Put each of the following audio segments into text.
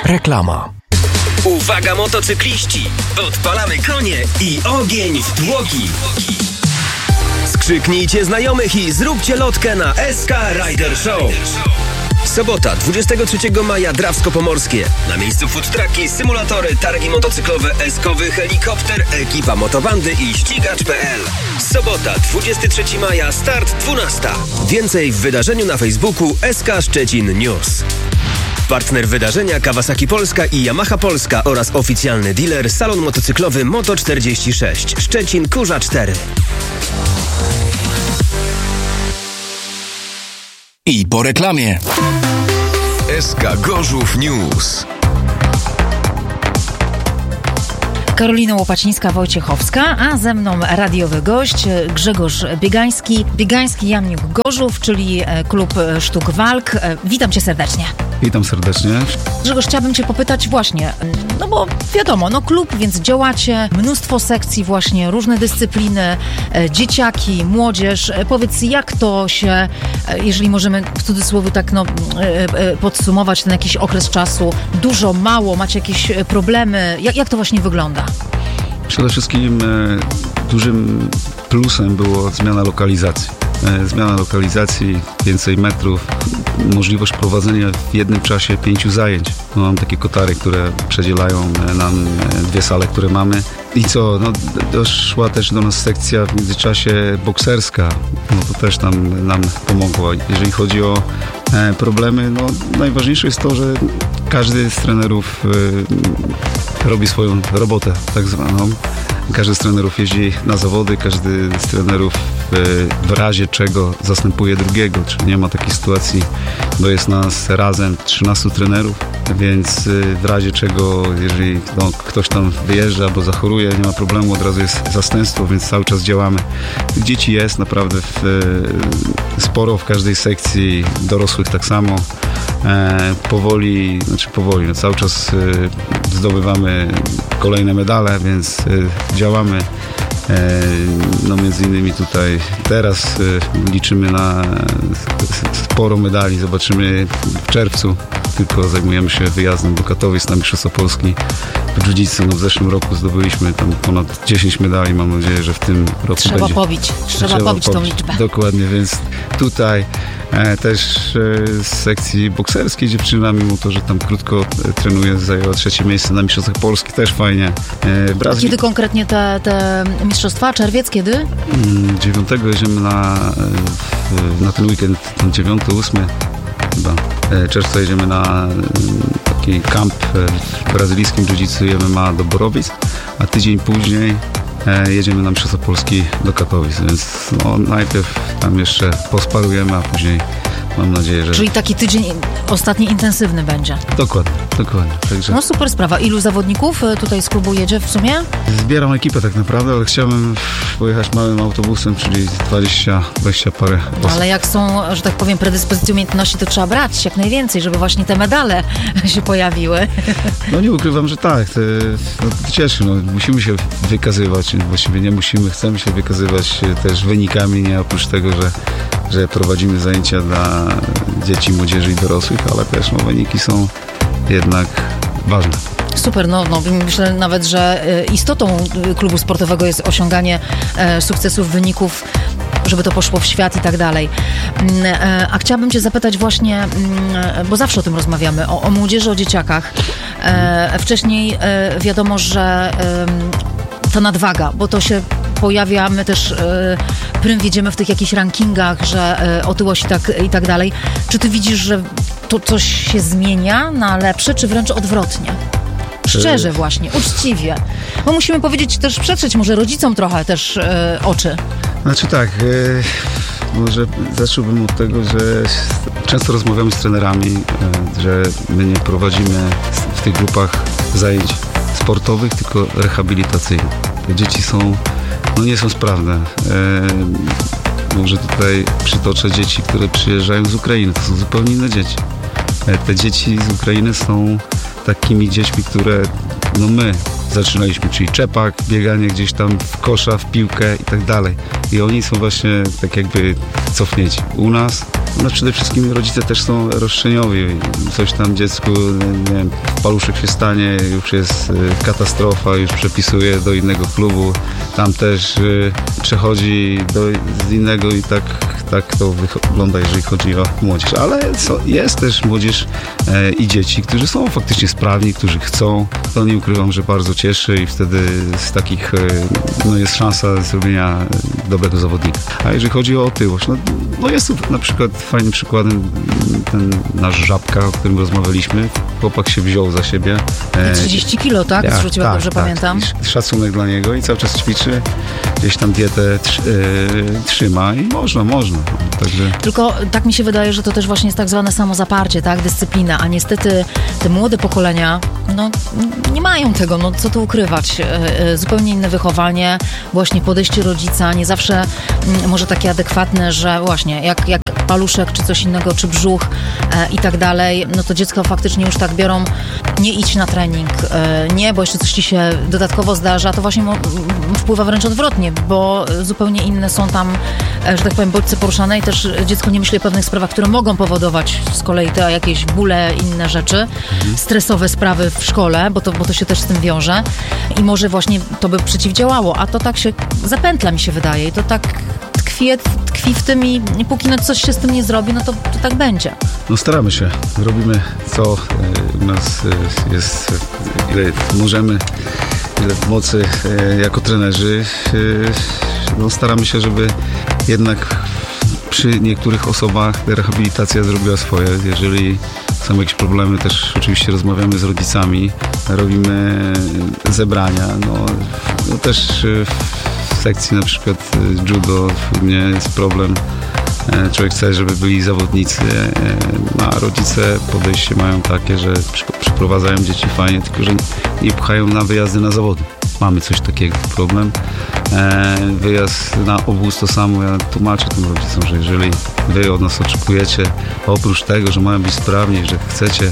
Reklama. Uwaga motocykliści! Odpalamy konie i ogień w tłoki! Skrzyknijcie znajomych i zróbcie lotkę na SK Rider Show! Sobota, 23 maja, Drawsko-Pomorskie. Na miejscu food trucki, symulatory, targi motocyklowe, eskowy, helikopter, ekipa motobandy i ścigacz.pl. Sobota, 23 maja, start 12. Więcej w wydarzeniu na Facebooku SK Szczecin News. Partner wydarzenia Kawasaki Polska i Yamaha Polska oraz oficjalny dealer salon motocyklowy Moto46 Szczecin Kurza 4. I po reklamie. SK Gorzów News. Karolina Łopacińska-Wojciechowska, a ze mną radiowy gość Grzegorz Biegański. Biegański Jamniuk Gorzów, czyli Klub Sztuk Walk. Witam cię serdecznie. Witam serdecznie. Grzegorz, chciałabym cię popytać właśnie, no bo wiadomo, klub, więc działacie, mnóstwo sekcji właśnie, różne dyscypliny, dzieciaki, młodzież. Powiedz, jak to się, jeżeli możemy w cudzysłowie tak podsumować ten jakiś okres czasu, dużo, mało, macie jakieś problemy, jak to właśnie wygląda? Przede wszystkim dużym plusem było zmiana lokalizacji. Zmiana lokalizacji, więcej metrów, możliwość prowadzenia w jednym czasie 5 zajęć. Mam takie kotary, które przedzielają nam 2 sale, które mamy. I co? Doszła też do nas sekcja w międzyczasie bokserska. To też nam pomogło. Jeżeli chodzi o problemy, najważniejsze jest to, że każdy z trenerów robi swoją robotę, tak zwaną. Każdy z trenerów jeździ na zawody, każdy z trenerów w razie czego zastępuje drugiego, czyli nie ma takiej sytuacji, bo jest nas razem 13 trenerów, więc w razie czego, jeżeli ktoś tam wyjeżdża albo zachoruje, nie ma problemu, od razu jest zastępstwo, więc cały czas działamy. Tych dzieci jest naprawdę sporo w każdej sekcji, dorosłych tak samo. Powoli, cały czas zdobywamy kolejne medale, więc działamy. Między innymi tutaj teraz liczymy na sporo medali. Zobaczymy w czerwcu. Tylko zajmujemy się wyjazdem do Katowic na Mistrzostwa Polski w jiu-jitsu. W zeszłym roku zdobyliśmy tam ponad 10 medali. Mam nadzieję, że w tym roku Trzeba pobić tą liczbę. Dokładnie, więc tutaj też z sekcji bokserskiej dziewczyna, mimo to, że tam krótko trenuje, zajęła 3 miejsce na Mistrzostwach Polski, też fajnie. A kiedy konkretnie te mistrzostwa? Czerwiec kiedy? 9 jedziemy na ten weekend, 9, 8 chyba. Czerwca jedziemy na taki kamp w brazylijskim jiu-jitsu MMA do Borowic, a tydzień później jedziemy na Mistrzostwa Polski do Katowic, więc najpierw tam jeszcze posparujemy, a później mam nadzieję, że... Czyli taki tydzień ostatni intensywny będzie. Dokładnie. Także... Super sprawa. Ilu zawodników tutaj z klubu jedzie w sumie? Zbieram ekipę tak naprawdę, ale chciałbym pojechać małym autobusem, czyli 20 parę osób. Ale jak są, że tak powiem, predyspozycje, umiejętności, to trzeba brać jak najwięcej, żeby właśnie te medale się pojawiły. Nie ukrywam, że tak. To cieszy. Musimy się wykazywać. Właściwie nie musimy, chcemy się wykazywać też wynikami, nie oprócz tego, że prowadzimy zajęcia dla dzieci, młodzieży i dorosłych, ale też wyniki są jednak ważne. Super, myślę nawet, że istotą klubu sportowego jest osiąganie sukcesów, wyników, żeby to poszło w świat i tak dalej. A chciałabym cię zapytać właśnie, bo zawsze o tym rozmawiamy, o młodzieży, o dzieciakach. Wcześniej wiadomo, że ta nadwaga, bo to się pojawia, my też prym wiedziemy w tych jakichś rankingach, że otyłość i tak dalej. Czy ty widzisz, że to coś się zmienia na lepsze, czy wręcz odwrotnie? Szczerze właśnie, uczciwie. Bo musimy powiedzieć też, przetrzeć może rodzicom trochę też oczy. Może zacząłbym od tego, że często rozmawiamy z trenerami, że my nie prowadzimy w tych grupach zajęć sportowych, tylko rehabilitacyjnych. Te dzieci nie są sprawne. Może tutaj przytoczę dzieci, które przyjeżdżają z Ukrainy. To są zupełnie inne dzieci. Te dzieci z Ukrainy są takimi dziećmi, które my zaczynaliśmy, czyli czepak, bieganie gdzieś tam w kosza, w piłkę i tak dalej. I oni są właśnie tak jakby cofnięci. U nas No przede wszystkim rodzice też są roszczeniowi. Coś tam dziecku, nie wiem, paluszek się stanie, już jest katastrofa, już przepisuje do innego klubu. Tam też przechodzi z innego i tak to wygląda, jeżeli chodzi o młodzież. Ale jest też młodzież i dzieci, którzy są faktycznie sprawni, którzy chcą. To nie ukrywam, że bardzo cieszy i wtedy z takich jest szansa zrobienia dobrego zawodnika. A jeżeli chodzi o otyłość, no jest tu na przykład fajnym przykładem ten nasz Żabka, o którym rozmawialiśmy. Chłopak się wziął za siebie. 30 kilo, tak? Zrzucił, jak dobrze pamiętam. Szacunek dla niego i cały czas ćwiczy. Gdzieś tam dietę trzyma i można. Także... Tylko tak mi się wydaje, że to też właśnie jest tak zwane samozaparcie, tak? Dyscyplina, a niestety te młode pokolenia nie mają tego, co tu ukrywać. Zupełnie inne wychowanie, właśnie podejście rodzica, nie zawsze może takie adekwatne, że właśnie jak paluszek, czy coś innego, czy brzuch i tak dalej, no to dziecko faktycznie już tak biorą, nie idź na trening, nie, bo jeszcze coś ci się dodatkowo zdarza, to właśnie wpływa wręcz odwrotnie, bo zupełnie inne są tam, że tak powiem, bodźce poruszane i też dziecko nie myśli o pewnych sprawach, które mogą powodować z kolei te jakieś bóle, inne rzeczy, stresowe sprawy w szkole, bo to się też z tym wiąże i może właśnie to by przeciwdziałało, a to tak się zapętla, mi się wydaje, i to tak tkwi w tym i póki coś się z tym nie zrobi, no to tak będzie. No staramy się, robimy co u nas jest, ile możemy, ile w mocy jako trenerzy. No staramy się, żeby jednak przy niektórych osobach rehabilitacja zrobiła swoje. Jeżeli są jakieś problemy, też oczywiście rozmawiamy z rodzicami, robimy zebrania. No też w sekcji na przykład judo nie jest problem. Człowiek chce, żeby byli zawodnicy, a rodzice podejście mają takie, że przyprowadzają dzieci fajnie, tylko że nie pchają na wyjazdy na zawody. Mamy coś takiego, problem. Wyjazd na obóz to samo, ja tłumaczę tym rodzicom, że jeżeli wy od nas oczekujecie, oprócz tego, że mają być sprawni, że chcecie,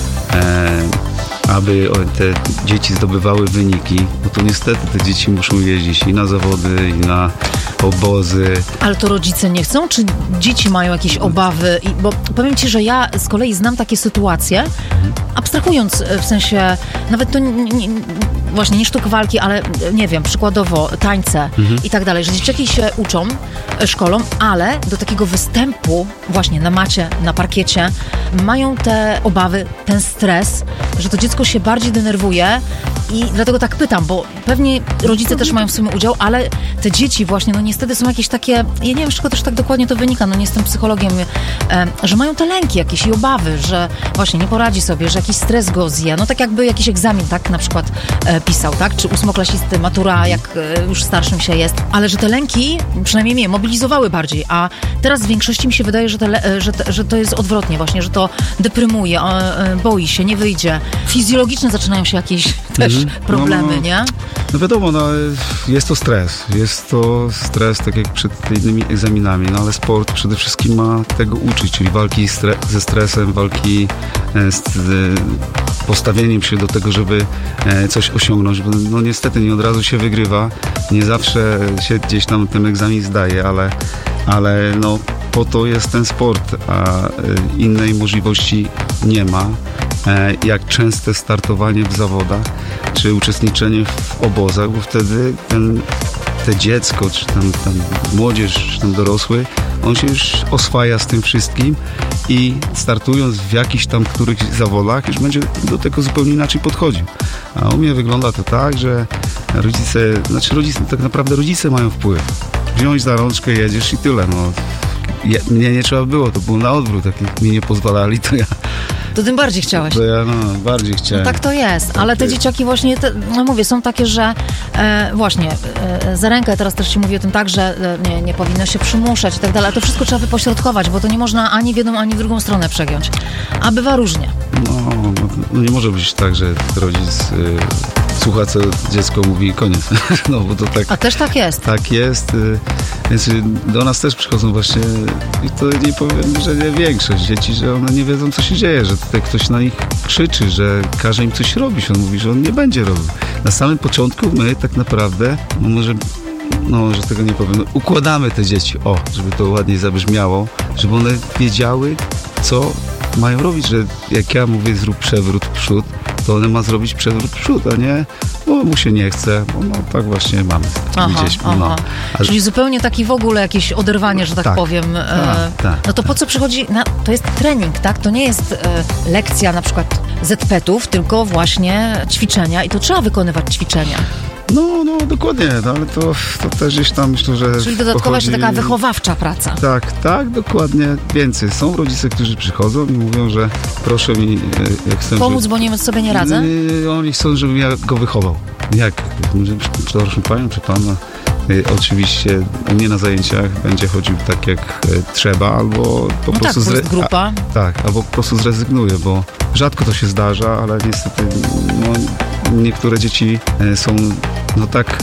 aby te dzieci zdobywały wyniki, no to niestety te dzieci muszą jeździć i na zawody, i na obozy. Ale to rodzice nie chcą? Czy dzieci mają jakieś obawy? Bo powiem ci, że ja z kolei znam takie sytuacje, abstrahując w sensie, nawet to właśnie nie sztuk walki, ale nie wiem, przykładowo tańce i tak dalej, że dzieciaki się uczą, szkolą, ale do takiego występu właśnie na macie, na parkiecie mają te obawy, ten stres, że to dziecko się bardziej denerwuje i dlatego tak pytam, bo pewnie rodzice też mają w sumie udział, ale te dzieci właśnie, niestety są jakieś takie, ja nie wiem, z czego też tak dokładnie to wynika, nie jestem psychologiem, że mają te lęki jakieś i obawy, że właśnie nie poradzi sobie, że jakiś stres go zje, tak jakby jakiś egzamin, tak, na przykład pisał, tak, czy ósmoklasisty, matura, jak już starszym się jest, ale że te lęki, przynajmniej mnie, mobilizowały bardziej, a teraz w większości mi się wydaje, że to jest odwrotnie właśnie, że to deprymuje, boi się, nie wyjdzie. Fizjologiczne zaczynają się jakieś też problemy, nie? No wiadomo, jest to stres. Jest to stres, tak jak przed innymi egzaminami, ale sport przede wszystkim ma tego uczyć, czyli walki ze stresem, walki z postawieniem się do tego, żeby coś osiągnąć, bo niestety nie od razu się wygrywa, nie zawsze się gdzieś tam ten egzamin zdaje, ale po to jest ten sport, a innej możliwości nie ma. Jak częste startowanie w zawodach, czy uczestniczenie w obozach, bo wtedy te dziecko, czy tam młodzież, czy ten dorosły, on się już oswaja z tym wszystkim i startując w jakichś tam których zawodach, już będzie do tego zupełnie inaczej podchodził. A u mnie wygląda to tak, że rodzice, tak naprawdę rodzice mają wpływ. Wziąć za rączkę, jedziesz i tyle. Mnie nie trzeba było, to było na odwrót, jak mi nie pozwalali, to ja... To tym bardziej chciałeś. To ja bardziej chciałem. Tak to jest, ale te dzieciaki właśnie, mówię, są takie, że właśnie za rękę, teraz też się mówi o tym tak, że nie powinno się przymuszać i tak dalej, ale to wszystko trzeba wypośrodkować, bo to nie można ani w jedną, ani w drugą stronę przegiąć. A bywa różnie. Nie może być tak, że rodzic słucha, co dziecko mówi i koniec. Bo to tak... A też tak jest. Tak jest, więc do nas też przychodzą właśnie, i to nie powiem, że nie większość dzieci, że one nie wiedzą, co się dzieje, że tutaj ktoś na nich krzyczy, że każe im coś robić. On mówi, że on nie będzie robił. Na samym początku my tak naprawdę, może no, że tego nie powiem, no, układamy te dzieci, żeby to ładniej zabrzmiało, żeby one wiedziały, co mają robić, że jak ja mówię zrób przewrót w przód, to one ma zrobić przewrót w przód, a nie, bo mu się nie chce, bo no tak właśnie mamy z takimi dziećmi. No. Czyli zupełnie taki w ogóle jakieś oderwanie, że tak powiem. No to po co przychodzi, to jest trening, tak? To nie jest lekcja na przykład ZP-ów, tylko właśnie ćwiczenia i to trzeba wykonywać ćwiczenia. No, dokładnie, no, ale to też gdzieś tam myślę, że czyli dodatkowa jeszcze taka wychowawcza praca. Tak, dokładnie. Więcej. Są rodzice, którzy przychodzą i mówią, że proszę mi, jak chcę... Pomóc, bo nie sobie nie radzę? Oni chcą, żebym ja go wychował. Jak? Proszę panią, czy pana? Oczywiście u mnie na zajęciach będzie chodził tak jak trzeba, albo po prostu grupa. Albo po prostu zrezygnuje, bo rzadko to się zdarza, ale niestety niektóre dzieci są tak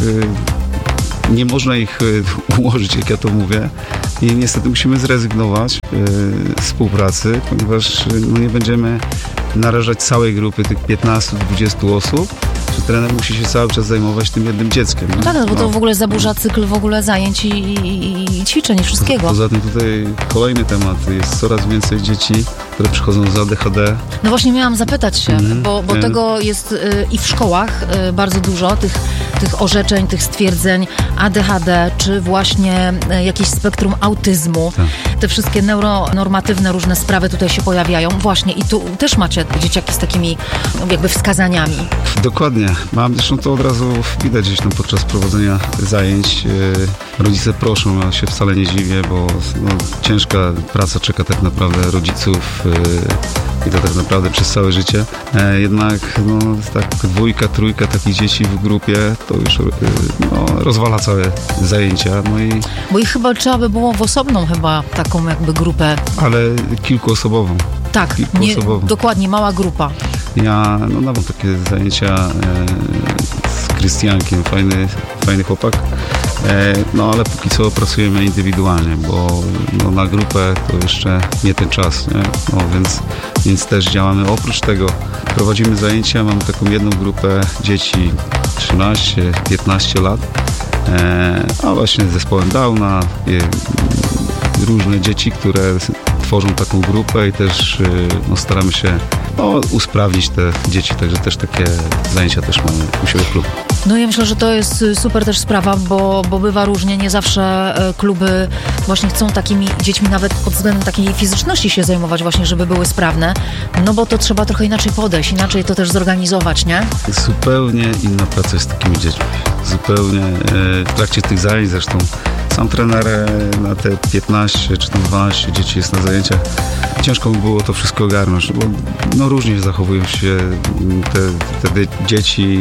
nie można ich ułożyć, jak ja to mówię, i niestety musimy zrezygnować z współpracy, ponieważ nie będziemy narażać całej grupy tych 15-20 osób, że trener musi się cały czas zajmować tym jednym dzieckiem. No tak, bo to w ogóle zaburza cykl w ogóle zajęć i ćwiczeń i wszystkiego. Poza tym tutaj kolejny temat. Jest coraz więcej dzieci, które przychodzą z ADHD. No właśnie miałam zapytać się, bo tego jest i w szkołach bardzo dużo, tych orzeczeń, tych stwierdzeń ADHD, czy właśnie jakieś spektrum autyzmu. Tak. Te wszystkie neuronormatywne różne sprawy tutaj się pojawiają. Właśnie i tu też macie dzieciaki z takimi jakby wskazaniami. Dokładnie. Zresztą to od razu widać gdzieś tam podczas prowadzenia zajęć. Rodzice proszą, ja się wcale nie dziwię, bo ciężka praca czeka tak naprawdę rodziców i to tak naprawdę przez całe życie. Jednak tak 2, 3 takich dzieci w grupie to już rozwala całe zajęcia. Bo ich chyba trzeba by było w osobną chyba taką jakby grupę. Ale kilkuosobową. Tak, dokładnie, mała grupa. Ja mam takie zajęcia z Krystiankiem, fajny chłopak, ale póki co pracujemy indywidualnie, bo na grupę to jeszcze nie ten czas, nie? Więc też działamy. Oprócz tego prowadzimy zajęcia, mamy taką jedną grupę dzieci 13-15 lat, a właśnie z zespołem Downa, różne dzieci, które tworzą taką grupę i też staramy się usprawnić te dzieci, także też takie zajęcia też mamy u siebie w klubie. No ja myślę, że to jest super też sprawa, bo bywa różnie, nie zawsze kluby właśnie chcą takimi dziećmi nawet pod względem takiej fizyczności się zajmować właśnie, żeby były sprawne, bo to trzeba trochę inaczej podejść, inaczej to też zorganizować, nie? Zupełnie inna praca jest z takimi dziećmi. Zupełnie w trakcie tych zajęć zresztą sam trener na te 15 czy tam 12 dzieci jest na zajęciach. Ciężko mu było to wszystko ogarnąć, bo różnie zachowują się te dzieci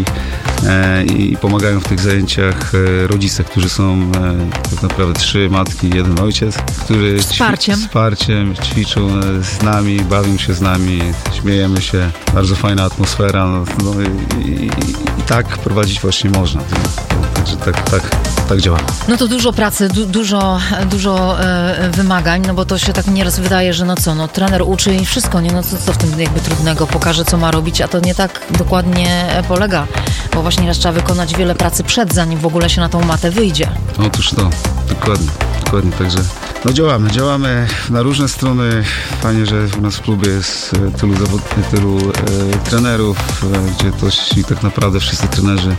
i pomagają w tych zajęciach rodzice, którzy są tak naprawdę 3 matki, 1 ojciec, którzy wsparciem ćwiczą z nami, bawią się z nami, śmiejemy się, bardzo fajna atmosfera i tak prowadzić właśnie można. Także tak działa. No to dużo pracy, dużo wymagań, bo to się tak nieraz wydaje, że trener uczy i wszystko, nie? Co w tym jakby trudnego, pokaże co ma robić, a to nie tak dokładnie polega, bo właśnie raz trzeba wykonać wiele pracy zanim w ogóle się na tą matę wyjdzie. Otóż to, dokładnie, także działamy na różne strony. Fajnie, że u nas w klubie jest tylu trenerów, gdzie tak naprawdę wszyscy trenerzy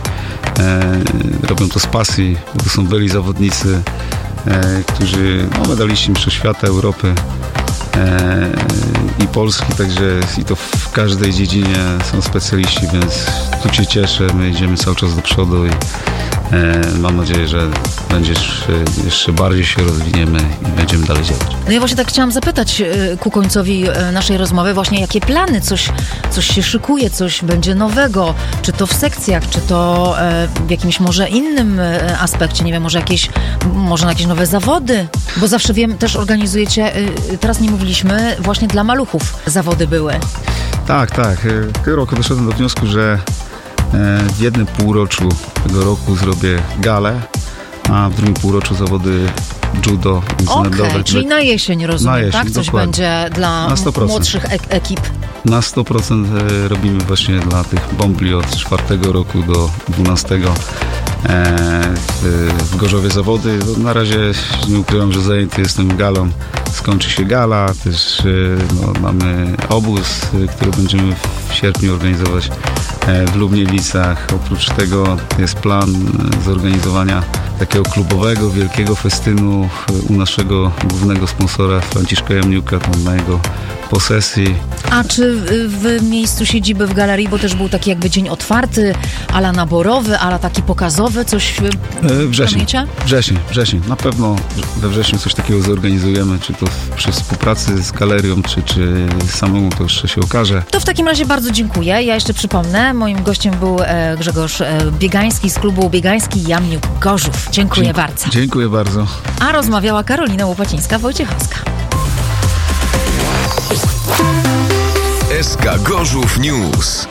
robią to z pasji, bo to są byli zawodnicy, którzy medaliści mistrzostw świata, Europy i Polski, także i to w każdej dziedzinie są specjaliści, więc tu się cieszę, my idziemy cały czas do przodu i mam nadzieję, że jeszcze bardziej się rozwiniemy i będziemy dalej działać. No ja właśnie tak chciałam zapytać ku końcowi naszej rozmowy właśnie, jakie plany, coś się szykuje, coś będzie nowego, czy to w sekcjach, czy to w jakimś może innym aspekcie, nie wiem, może na jakieś nowe zawody, bo zawsze wiem, też organizujecie, teraz nie mówiliśmy, właśnie dla maluchów zawody były. Tak. W tym roku doszedłem do wniosku, że w jednym półroczu tego roku zrobię galę, a w drugim półroczu zawody judo międzynarodowe. Okej, czyli na jesień, rozumiem, tak? Coś dokładnie. Będzie dla młodszych ekip. Na 100% robimy właśnie dla tych bombli od 4 roku do 12. w Gorzowie zawody. Na razie nie ukrywam, że zajęty jestem galą. Skończy się gala, też mamy obóz, który będziemy w sierpniu organizować w Lubniewicach. Oprócz tego jest plan zorganizowania takiego klubowego, wielkiego festynu u naszego głównego sponsora Franciszka Jamniuka, tam na jego posesji. A czy w miejscu siedziby w galerii, bo też był taki jakby dzień otwarty, ala naborowy, ala taki pokazowy, coś Wrzesień. Na pewno we wrześniu coś takiego zorganizujemy, czy to przy współpracy z galerią, czy samemu, to jeszcze się okaże. To w takim razie bardzo dziękuję. Ja jeszcze przypomnę, moim gościem był Grzegorz Biegański z klubu Biegański Jamniuk Gorzów. Dziękuję bardzo. Dziękuję bardzo. A rozmawiała Karolina Łopacińska-Wojciechowska. SK Gorzów News.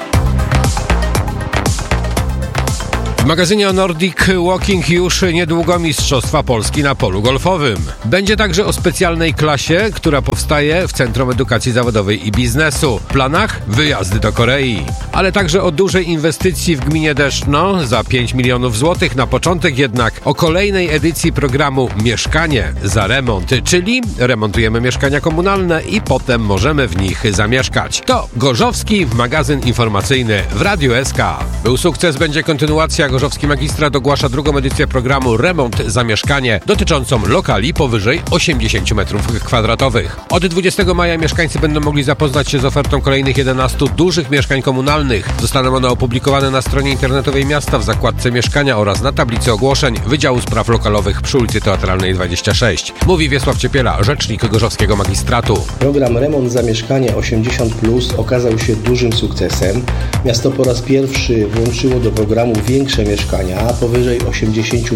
W magazynie o Nordic Walking już niedługo Mistrzostwa Polski na polu golfowym. Będzie także o specjalnej klasie, która powstaje w Centrum Edukacji Zawodowej i Biznesu. W planach wyjazdy do Korei. Ale także o dużej inwestycji w gminie Deszczno za 5 milionów złotych. Na początek jednak o kolejnej edycji programu Mieszkanie za remont, czyli remontujemy mieszkania komunalne i potem możemy w nich zamieszkać. To Gorzowski Magazyn Informacyjny w Radiu SK. Był sukces, będzie kontynuacja. Gorzowski Magistrat ogłasza drugą edycję programu Remont za mieszkanie dotyczącą lokali powyżej 80 m2. Od 20 maja mieszkańcy będą mogli zapoznać się z ofertą kolejnych 11 dużych mieszkań komunalnych. Zostaną one opublikowane na stronie internetowej miasta w zakładce mieszkania oraz na tablicy ogłoszeń Wydziału Spraw Lokalowych przy ulicy Teatralnej 26. Mówi Wiesław Ciepiela, rzecznik Gorzowskiego Magistratu. Program Remont za mieszkanie 80+ okazał się dużym sukcesem. Miasto po raz pierwszy włączyło do programu większe mieszkania powyżej 80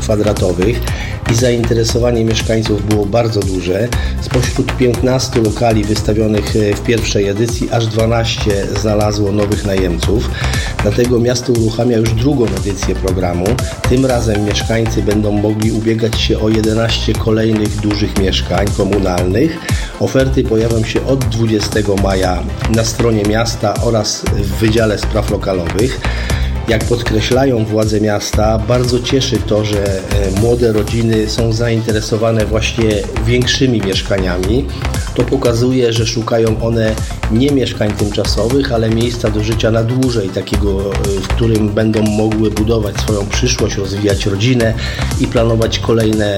m2 i zainteresowanie mieszkańców było bardzo duże. Spośród 15 lokali wystawionych w pierwszej edycji aż 12 znalazło nowych najemców. Dlatego miasto uruchamia już drugą edycję programu. Tym razem mieszkańcy będą mogli ubiegać się o 11 kolejnych dużych mieszkań komunalnych. Oferty pojawią się od 20 maja na stronie miasta oraz w Wydziale Spraw Lokalowych. Jak podkreślają władze miasta, bardzo cieszy to, że młode rodziny są zainteresowane właśnie większymi mieszkaniami. To pokazuje, że szukają one nie mieszkań tymczasowych, ale miejsca do życia na dłużej, takiego, w którym będą mogły budować swoją przyszłość, rozwijać rodzinę i planować kolejne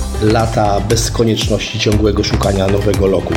lata bez konieczności ciągłego szukania nowego loku.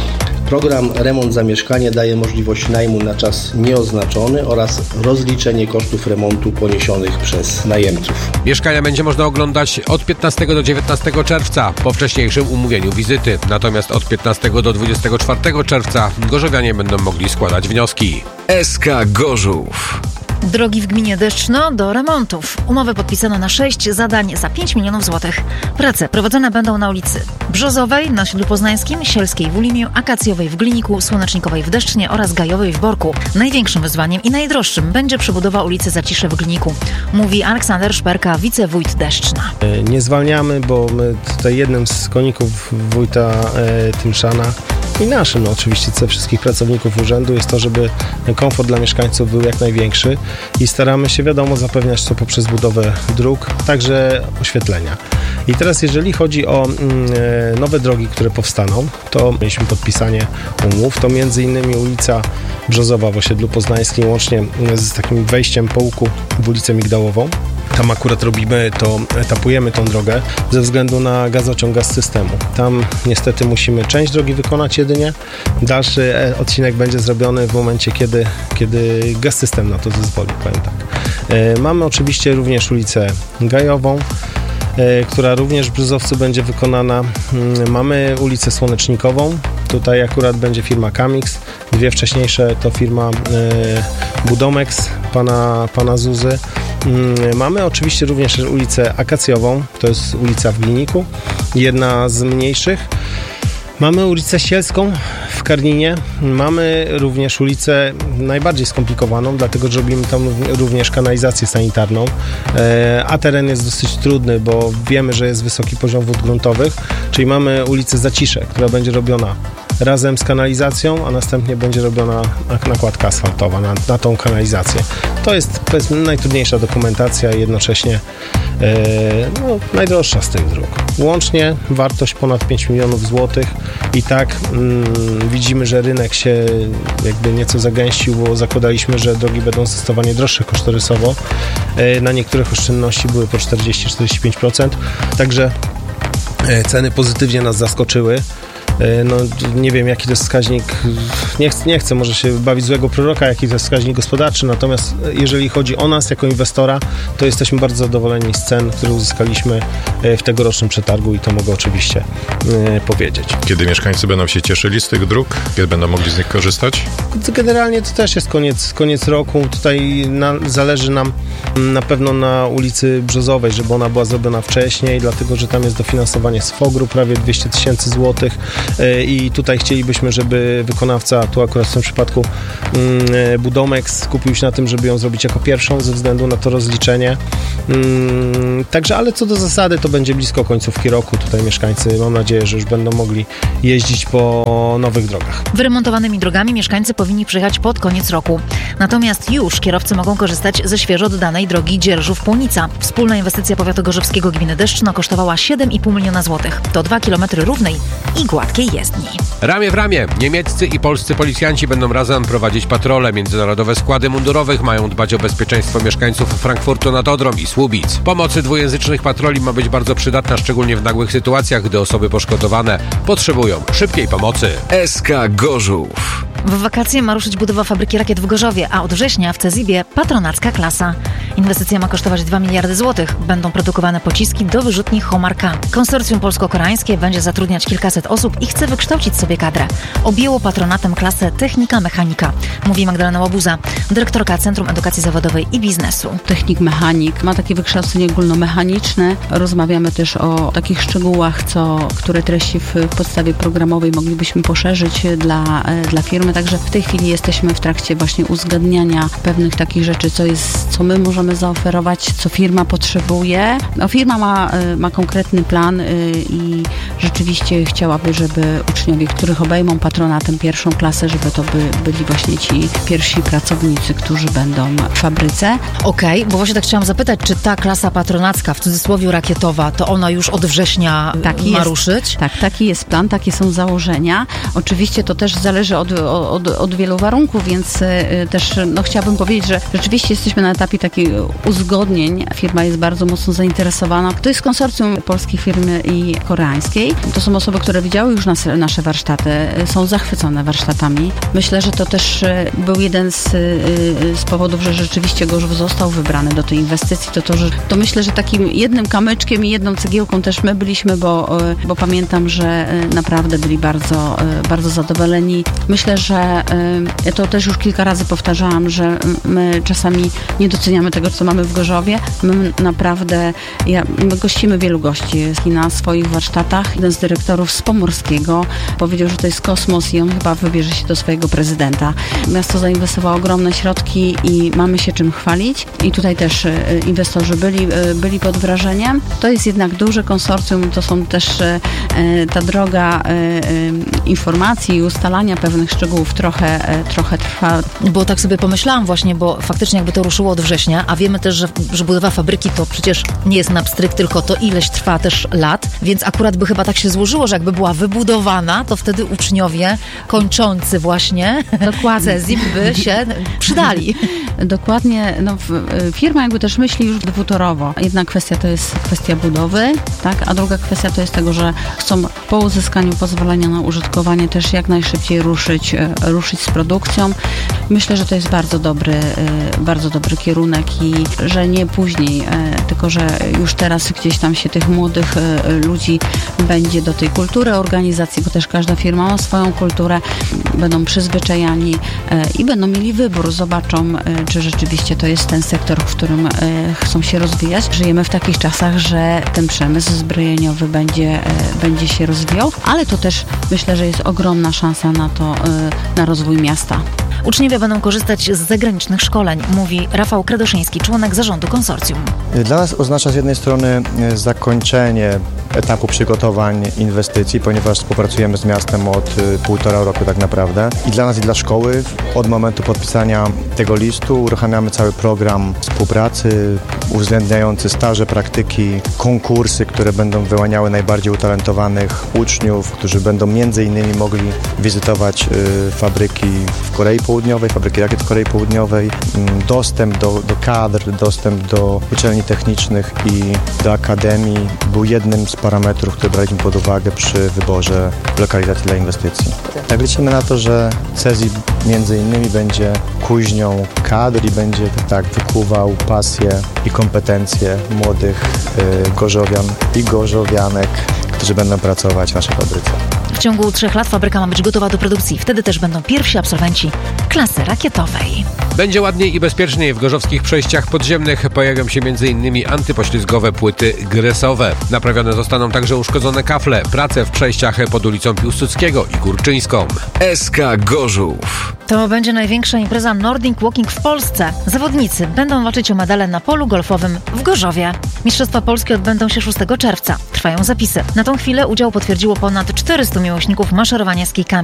Program Remont za mieszkanie daje możliwość najmu na czas nieoznaczony oraz rozliczenie kosztów remontu poniesionych przez najemców. Mieszkania będzie można oglądać od 15 do 19 czerwca po wcześniejszym umówieniu wizyty. Natomiast od 15 do 24 czerwca gorzowianie będą mogli składać wnioski. SK Gorzów. Drogi w gminie Deszczno do remontów. Umowy podpisano na 6 zadań za 5 milionów złotych. Prace prowadzone będą na ulicy Brzozowej na Osiedlu Poznańskim, Sielskiej w Ulimiu, Akacjowej w Gliniku, Słonecznikowej w Deszcznie oraz Gajowej w Borku. Największym wyzwaniem i najdroższym będzie przebudowa ulicy Zacisze w Gliniku, mówi Aleksander Szperka, wicewójt Deszczna. Nie zwalniamy, bo my tutaj jednym z koników wójta Tymszana i naszym, oczywiście wszystkich pracowników urzędu jest to, żeby komfort dla mieszkańców był jak największy i staramy się, wiadomo, zapewniać to poprzez budowę dróg, także oświetlenia. I teraz jeżeli chodzi o nowe drogi, które powstaną, to mieliśmy podpisanie umów, to m.in. ulica Brzozowa w Osiedlu Poznańskim łącznie z takim wejściem po łuku w ulicę Migdałową. Tam akurat etapujemy tą drogę ze względu na gazociąg Gaz-Systemu. Tam niestety musimy część drogi wykonać jedynie. Dalszy odcinek będzie zrobiony w momencie, kiedy Gaz-System na to zezwoli, powiem tak. Mamy oczywiście również ulicę Gajową, która również w Brzozowcu będzie wykonana. Mamy ulicę Słonecznikową. Tutaj akurat będzie firma Kamix. Dwie wcześniejsze to firma Budomex, pana Zuzy. Mamy oczywiście również ulicę Akacjową, to jest ulica w Gliniku, jedna z mniejszych. Mamy ulicę Sielską w Karninie, mamy również ulicę najbardziej skomplikowaną, dlatego że robimy tam również kanalizację sanitarną, a teren jest dosyć trudny, bo wiemy, że jest wysoki poziom wód gruntowych, czyli mamy ulicę Zacisze, która będzie robiona razem z kanalizacją, a następnie będzie robiona nakładka asfaltowa na tą kanalizację. To jest, powiedzmy, najtrudniejsza dokumentacja i jednocześnie najdroższa z tych dróg. Łącznie wartość ponad 5 milionów złotych i tak widzimy, że rynek się jakby nieco zagęścił, bo zakładaliśmy, że drogi będą zdecydowanie droższe kosztorysowo. Na niektórych oszczędności były po 40-45%, także ceny pozytywnie nas zaskoczyły. No, nie wiem, jaki to jest wskaźnik, nie chcę może się bawić złego proroka, jaki to jest wskaźnik gospodarczy, natomiast jeżeli chodzi o nas jako inwestora, to jesteśmy bardzo zadowoleni z cen, które uzyskaliśmy w tegorocznym przetargu i to mogę oczywiście powiedzieć. Kiedy mieszkańcy będą się cieszyli z tych dróg? Kiedy będą mogli z nich korzystać? Generalnie to też jest koniec roku. Tutaj zależy nam na pewno na ulicy Brzozowej, żeby ona była zrobiona wcześniej, dlatego że tam jest dofinansowanie z FOGR-u prawie 200 000 złotych. I tutaj chcielibyśmy, żeby wykonawca, tu akurat w tym przypadku Budomex, skupił się na tym, żeby ją zrobić jako pierwszą ze względu na to rozliczenie. Także, ale co do zasady, to będzie blisko końcówki roku. Tutaj mieszkańcy, mam nadzieję, że już będą mogli jeździć po nowych drogach. Wyremontowanymi drogami mieszkańcy powinni przyjechać pod koniec roku. Natomiast już kierowcy mogą korzystać ze świeżo dodanej drogi Dzierżów-Półnica. Wspólna inwestycja powiatu gorzowskiego gminy Deszczno kosztowała 7,5 miliona złotych. To 2 km równej i gładkiej jezdni. Ramię w ramię niemieccy i polscy policjanci będą razem prowadzić patrole. Międzynarodowe składy mundurowych mają dbać o bezpieczeństwo mieszkańców Frankfurtu nad Odrą i Słubic. Pomocy dwujęzycznych patroli ma być bardzo przydatna, szczególnie w nagłych sytuacjach, gdy osoby poszkodowane potrzebują szybkiej pomocy. SK Gorzów. W wakacje ma ruszyć budowa fabryki rakiet w Gorzowie, a od września w Cezibie patronacka klasa. Inwestycja ma kosztować 2 miliardy złotych. Będą produkowane pociski do wyrzutni Homar-K. Konsorcjum polsko-koreańskie będzie zatrudniać kilkaset osób i chce wykształcić sobie kadrę. Objęło patronatem klasę technika-mechanika, mówi Magdalena Łabuza, dyrektorka Centrum Edukacji Zawodowej i Biznesu. Technik-mechanik ma takie wykształcenie ogólnomechaniczne. Rozmawiamy też o takich szczegółach, które treści w podstawie programowej moglibyśmy poszerzyć dla firmy. Także w tej chwili jesteśmy w trakcie właśnie uzgadniania pewnych takich rzeczy, co my możemy zaoferować, co firma potrzebuje. No, firma ma konkretny plan i rzeczywiście chciałaby, żeby uczniowie, których obejmą patronatem pierwszą klasę, żeby to byli właśnie ci pierwsi pracownicy, którzy będą w fabryce. Okej, bo właśnie tak chciałam zapytać, czy ta klasa patronacka, w cudzysłowie rakietowa, to ona już od września ma ruszyć? Tak, taki jest plan, takie są założenia. Oczywiście to też zależy od wielu warunków, więc też chciałabym powiedzieć, że rzeczywiście jesteśmy na etapie takich uzgodnień. Firma jest bardzo mocno zainteresowana. To jest konsorcjum polskich firm i koreańskiej. To są osoby, które widziały już nasze warsztaty, są zachwycone warsztatami. Myślę, że to też był jeden z powodów, że rzeczywiście Gorzów został wybrany do tej inwestycji. To myślę, że takim jednym kamyczkiem i jedną cegiełką też my byliśmy, bo pamiętam, że naprawdę byli bardzo, bardzo zadowoleni. Myślę, że ja to też już kilka razy powtarzałam, że my czasami nie doceniamy tego, co mamy w Gorzowie. My naprawdę, my gościmy wielu gości na swoich warsztatach. Jeden z dyrektorów z Pomorskiego powiedział, że to jest kosmos i on chyba wybierze się do swojego prezydenta. Miasto zainwestowało ogromne środki i mamy się czym chwalić. I tutaj też inwestorzy byli pod wrażeniem. To jest jednak duże konsorcjum, to są też ta droga informacji i ustalania pewnych szczegółów trochę trwa. Bo tak sobie pomyślałam właśnie, bo faktycznie jakby to ruszyło od września, a wiemy też, że budowa fabryki to przecież nie jest na pstryk, tylko to ileś trwa też lat, więc akurat by chyba tak się złożyło, że jakby była wybudowana, to wtedy uczniowie kończący właśnie CEZIP by się przydali. Dokładnie, firma jakby też myśli już dwutorowo. Jedna kwestia to jest kwestia budowy, tak, a druga kwestia to jest tego, że chcą po uzyskaniu pozwolenia na użytkowanie też jak najszybciej ruszyć z produkcją. Myślę, że to jest bardzo dobry kierunek i że nie później, tylko że już teraz gdzieś tam się tych młodych ludzi będzie do tej kultury organizacji, bo też każda firma ma swoją kulturę, będą przyzwyczajani i będą mieli wybór, zobaczą, czy rzeczywiście to jest ten sektor, w którym chcą się rozwijać. Żyjemy w takich czasach, że ten przemysł zbrojeniowy będzie się rozwijał, ale to też myślę, że jest ogromna szansa na rozwój miasta. Uczniowie będą korzystać z zagranicznych szkoleń, mówi Rafał Kredoszyński, członek zarządu konsorcjum. Dla nas oznacza z jednej strony zakończenie etapu przygotowań inwestycji, ponieważ współpracujemy z miastem od 1,5 roku tak naprawdę. I dla nas, i dla szkoły od momentu podpisania tego listu uruchamiamy cały program współpracy uwzględniający staże, praktyki, konkursy, które będą wyłaniały najbardziej utalentowanych uczniów, którzy będą między innymi mogli wizytować fabryki w Korei Południowej, fabryki rakiet w Korei Południowej, dostęp do kadr, dostęp do uczelni technicznych i do akademii był jednym z parametrów, które braliśmy pod uwagę przy wyborze lokalizacji dla inwestycji. Tak liczymy na to, że CESI między innymi będzie kuźnią kadr i będzie wykuwał pasję i kompetencje młodych gorzowian i gorzowianek, którzy będą pracować w naszej fabryce. W ciągu 3 lat fabryka ma być gotowa do produkcji. Wtedy też będą pierwsi absolwenci klasy rakietowej. Będzie ładniej i bezpieczniej. W gorzowskich przejściach podziemnych pojawią się m.in. antypoślizgowe płyty gresowe. Naprawione zostaną także uszkodzone kafle. Prace w przejściach pod ulicą Piłsudskiego i Górczyńską. SK Gorzów. To będzie największa impreza Nordic Walking w Polsce. Zawodnicy będą walczyć o medale na polu golfowym w Gorzowie. Mistrzostwa Polskie odbędą się 6 czerwca. Trwają zapisy. Na tą chwilę udział potwierdziło ponad 400 miłośników maszerowania z kijkami.